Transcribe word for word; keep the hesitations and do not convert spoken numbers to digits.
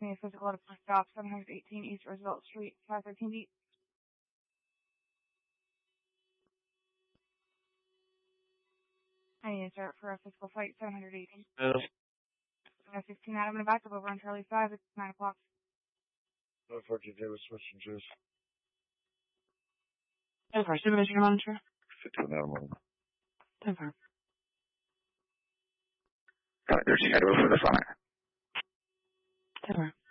need a physical at a first stop, seven eighteen East Roosevelt Street, five thirteen beat. I need to start for a physical fight, seven eighteen. Hello. seven sixteen out, I'm going to back up over on Charlie five, it's nine o'clock. No fourteen Davis switching juice. ten four, supervisor, your monitor. fifteen out. ten four. Got it, there's a head over the front. ten four.